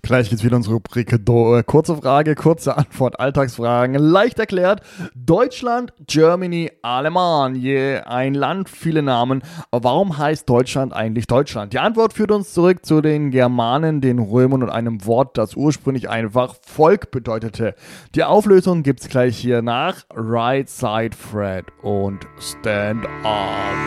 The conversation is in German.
Gleich geht's wieder unsere Rubrik kurze Frage, kurze Antwort, Alltagsfragen, leicht erklärt. Deutschland, Germany, Allemagne, ein Land, viele Namen. Aber warum heißt Deutschland eigentlich Deutschland? Die Antwort führt uns zurück zu den Germanen, den Römern und einem Wort, das ursprünglich einfach Volk bedeutete. Die Auflösung gibt's gleich hier nach Right Side Fred und Stand Up.